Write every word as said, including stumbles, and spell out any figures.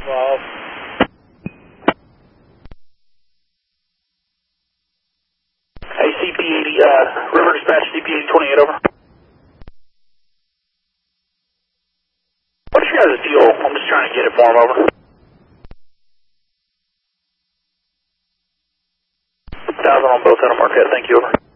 twelve. Hey, C P eighty, uh, River Dispatch, C P eighty twenty-eight, over. What's your guys' fuel? I'm just trying to get it for him, over. one thousand on both of them, Marquette, thank you, over.